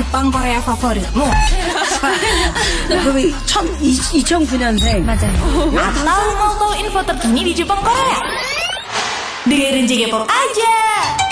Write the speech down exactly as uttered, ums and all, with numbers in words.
먹방 Korea favoritmu? 그럼 이천구 년생. 맞아요. Atau mau tahu info terkini di Jepang Korea? Dengerin J K Pop aja.